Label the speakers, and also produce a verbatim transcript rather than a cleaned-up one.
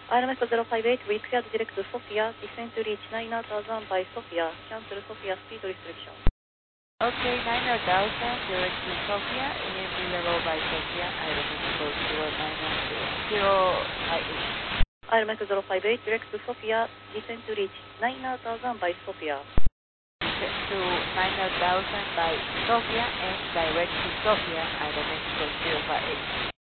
Speaker 1: Aeromexico zero five eight, we cleared direct to Sofia, descend to reach nine thousand by Sofia, cancel Sofia speed restriction.
Speaker 2: Okay, nine thousand, direct to Sofia, A M B level by Sofia, Aeromexico zero nine zero zero five eight.
Speaker 1: Aeromexico zero five eight, direct to Sofia, descend to reach nine thousand by Sofia.
Speaker 2: Descend to nine thousand by Sofia and direct to Sofia, Aeromexico zero five eight.